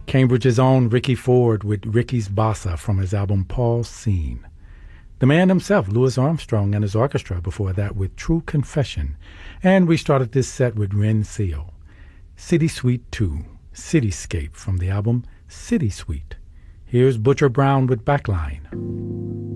Cambridge's own Ricky Ford with Ricky's Bossa from his album Paul's Scene. The man himself, Louis Armstrong, and his orchestra before that with True Confession. And we started this set with Ren Seal. City Suite 2, Cityscape from the album City Suite. Here's Butcher Brown with Backline.